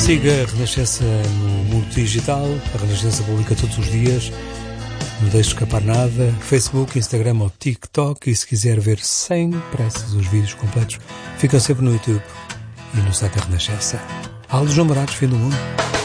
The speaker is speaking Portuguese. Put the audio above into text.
Siga a Renascença no mundo digital. A Renascença publica todos os dias. Não deixe escapar nada. Facebook, Instagram ou TikTok. E se quiser ver sem pressas os vídeos completos, ficam sempre no YouTube e no site da Renascença. Aldo João Baratos, fim do mundo.